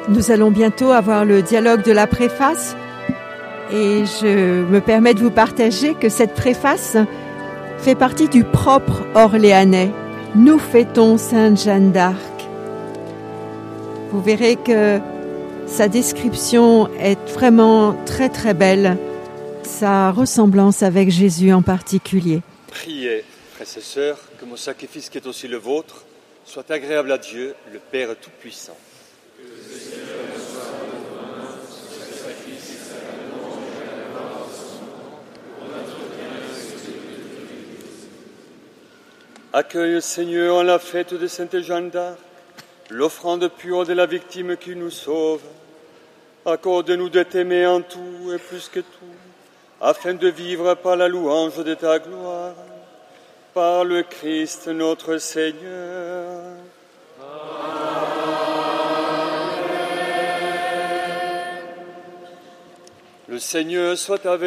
Nous allons bientôt avoir le dialogue de la préface et je me permets de vous partager que cette préface fait partie du propre orléanais. Nous fêtons Sainte Jeanne d'Arc. Vous verrez que sa description est vraiment très très belle, sa ressemblance avec Jésus en particulier. Priez, frères et sœurs, que mon sacrifice qui est aussi le vôtre soit agréable à Dieu, le Père Tout-Puissant. Accueille, Seigneur, en la fête de Sainte Jeanne d'Arc, l'offrande pure de la victime qui nous sauve. Accorde-nous de t'aimer en tout et plus que tout, afin de vivre par la louange de ta gloire. Par le Christ notre Seigneur. Amen. Le Seigneur soit avec